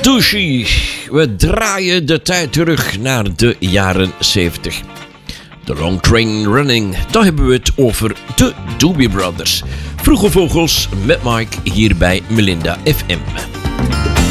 Tucci. We draaien de tijd terug naar de jaren 70. The Long Train Running, daar hebben we het over de Doobie Brothers. Vroege Vogels met Mike hier bij Melinda FM.